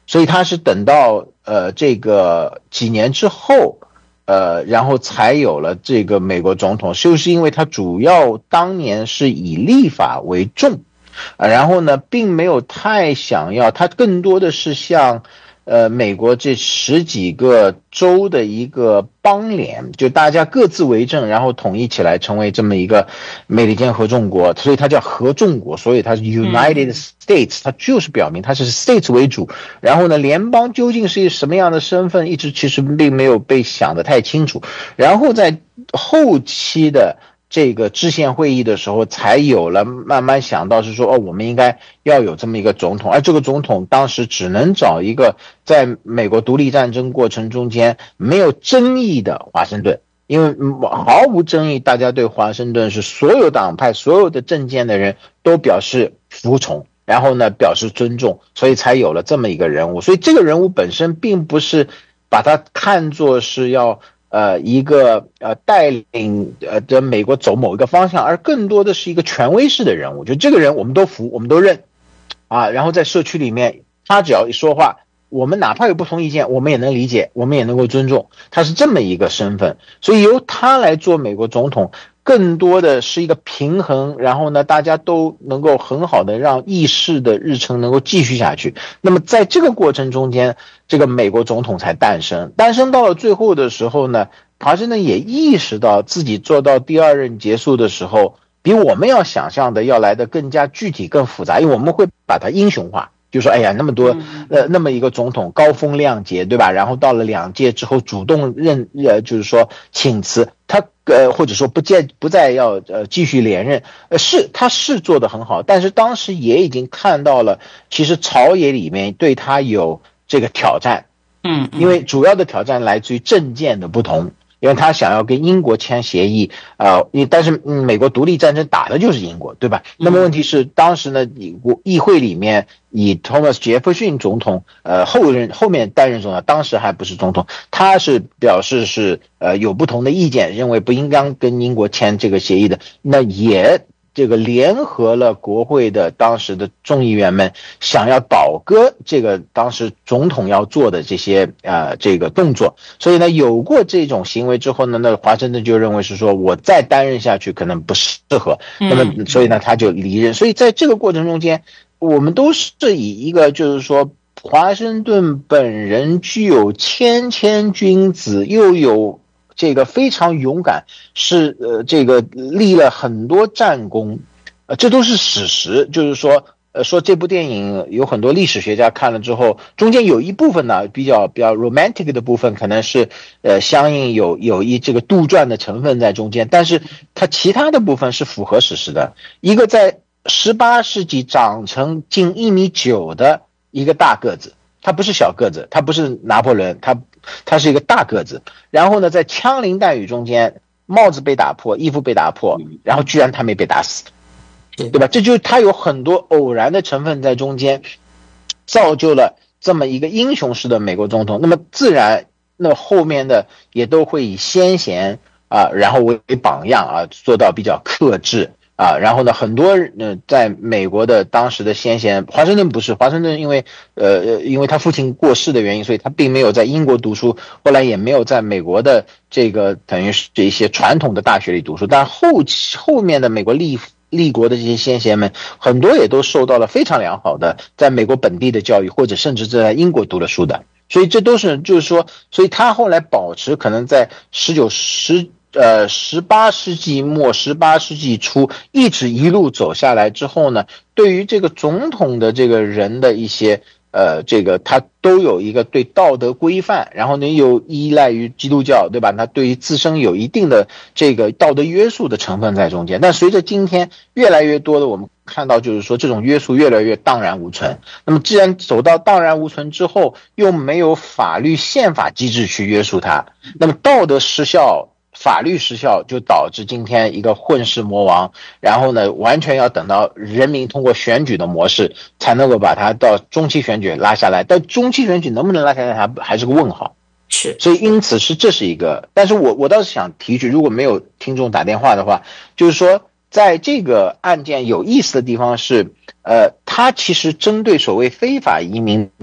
所以他是等到这个几年之后，然后才有了这个美国总统，就是因为他主要当年是以立法为重，然后呢，并没有太想要，他更多的是像美国这10几个州的一个邦联，就大家各自为政，然后统一起来成为这么一个美利坚合众国，所以它叫合众国，所以它是 United States，它就是表明它是 States 为主。然后呢，联邦究竟是一个什么样的身份，一直其实并没有被想得太清楚。然后在后期的这个制宪会议的时候，才有了慢慢想到是说，我们应该要有这么一个总统，而这个总统当时只能找一个在美国独立战争过程中间没有争议的华盛顿，因为毫无争议，大家对华盛顿是所有党派、所有的政见的人都表示服从，然后呢表示尊重，所以才有了这么一个人物。所以这个人物本身并不是把他看作是要一个带领的美国走某一个方向，而更多的是一个权威式的人物，就这个人我们都服，我们都认啊。然后在社区里面，他只要一说话，我们哪怕有不同意见，我们也能理解，我们也能够尊重，他是这么一个身份。所以由他来做美国总统，更多的是一个平衡，然后呢，大家都能够很好的让议事的日程能够继续下去。那么在这个过程中间，这个美国总统才诞生到了最后的时候呢，华盛顿也意识到自己做到第2任结束的时候，比我们要想象的要来的更加具体、更复杂，因为我们会把它英雄化。就说哎呀，那么多那么一个总统高风亮节，对吧？然后到了2届之后主动就是说请辞，他或者说不再要继续连任，他是做得很好，但是当时也已经看到了，其实朝野里面对他有这个挑战，因为主要的挑战来自于政见的不同。因为他想要跟英国签协议，但是美国独立战争打的就是英国，对吧？那么问题是，当时呢，议会里面以 Thomas 杰弗逊总统，后面担任总统，当时还不是总统，他是表示是有不同的意见，认为不应该跟英国签这个协议的，那也这个联合了国会的当时的众议员们，想要倒戈这个当时总统要做的这些这个动作。所以呢，有过这种行为之后呢，那华盛顿就认为是说我再担任下去可能不适合，那么所以呢他就离任。所以在这个过程中间，我们都是以一个就是说华盛顿本人具有谦君子，又有这个非常勇敢，是这个立了很多战功，这都是史实。就是说说这部电影有很多历史学家看了之后，中间有一部分呢比较 romantic 的部分，可能是相应有这个杜撰的成分在中间，但是它其他的部分是符合史实的。一个在18世纪长成近1.9米的一个大个子，他不是小个子，他不是拿破仑，他是一个大个子，然后呢，在枪林弹雨中间，帽子被打破，衣服被打破，然后居然他没被打死，对吧？这就是他有很多偶然的成分在中间，造就了这么一个英雄式的美国总统。那么自然，那后面的也都会以先贤然后为榜样做到比较克制。然后呢，很多在美国的当时的先贤，华盛顿不是，华盛顿因为他父亲过世的原因，所以他并没有在英国读书，后来也没有在美国的这个等于是这些传统的大学里读书，但后面的美国立国的这些先贤们，很多也都受到了非常良好的在美国本地的教育，或者甚至在英国读了书的，所以这都是就是说，所以他后来保持可能在18世纪末18世纪初一直一路走下来之后呢，对于这个总统的这个人的一些这个他都有一个对道德规范，然后呢又依赖于基督教，对吧？他对于自身有一定的这个道德约束的成分在中间。但随着今天越来越多的我们看到，就是说这种约束越来越荡然无存。那么既然走到荡然无存之后，又没有法律宪法机制去约束它，那么道德失效，法律失效，就导致今天一个混世魔王，然后呢完全要等到人民通过选举的模式才能够把它到中期选举拉下来，但中期选举能不能拉下来还是个问号。 是， 所以因此这是一个，但是我倒是想提取，如果没有听众打电话的话，就是说在这个案件有意思的地方是它其实针对所谓非法移民